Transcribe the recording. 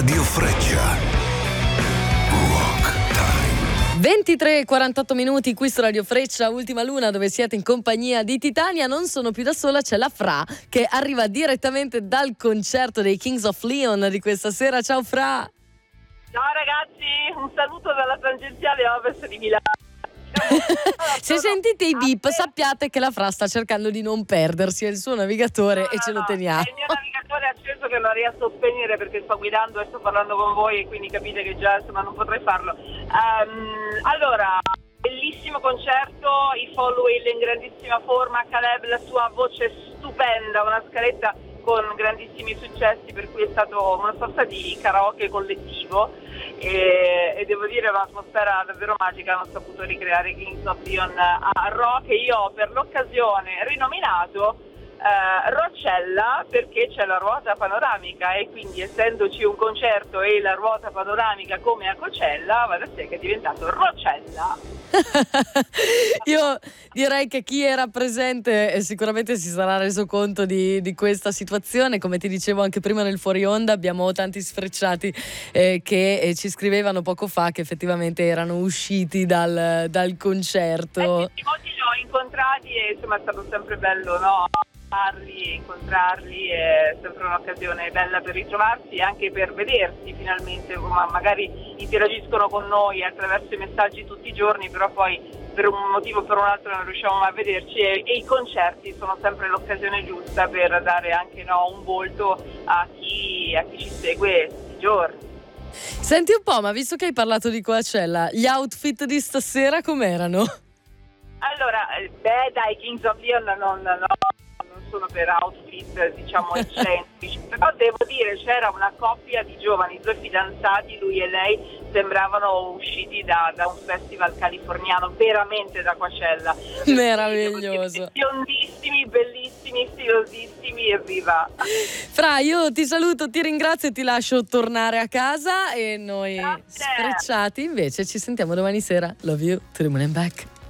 Radio Freccia. Rock Time. 23:48 minuti qui su Radio Freccia, Ultima Luna, dove siete in compagnia di Titania. Non sono più da sola, c'è la Fra che arriva direttamente dal concerto dei Kings of Leon di questa sera. Ciao Fra. Ciao ragazzi, un saluto dalla tangenziale ovest di Milano. Se sentite i beep sappiate che la Fra sta cercando di non perdersi, è il suo navigatore e ce lo teniamo. È il mio navigatore acceso che non riesco a spegnere perché sto guidando e sto parlando con voi e quindi capite che già insomma non potrei farlo. Allora, bellissimo concerto, i Followay in grandissima forma, Caleb la sua voce stupenda, una scaletta con grandissimi successi, per cui è stato una sorta di karaoke collettivo e devo dire un'atmosfera davvero magica. Hanno saputo ricreare Kings of Leon a rock e io ho per l'occasione rinominato Roccella perché c'è la ruota panoramica e quindi essendoci un concerto e la ruota panoramica come a Coachella, va da sé che è diventato Roccella. Io direi che chi era presente sicuramente si sarà reso conto di questa situazione. Come ti dicevo anche prima nel fuori onda, abbiamo tanti sfrecciati che ci scrivevano poco fa che effettivamente erano usciti dal concerto. Molti li ho incontrati e insomma è stato sempre bello, no? Incontrarli è sempre un'occasione bella per ritrovarsi e anche per vedersi finalmente, ma magari interagiscono con noi attraverso i messaggi tutti i giorni, però poi per un motivo o per un altro non riusciamo mai a vederci e i concerti sono sempre l'occasione giusta per dare anche un volto a chi ci segue tutti i giorni. Senti un po', ma visto che hai parlato di Coachella, gli outfit di stasera com'erano? Allora, dai, Kings of Leon non sono per outfit diciamo eccentrici, però devo dire c'era una coppia di giovani, due fidanzati, lui e lei, sembravano usciti da un festival californiano, veramente da Coachella. Meraviglioso. Biondissimi, bellissimi, stilosissimi, evviva. Fra, io ti saluto, ti ringrazio e ti lascio tornare a casa e noi sfrecciati invece ci sentiamo domani sera. Love you, to the moon and back.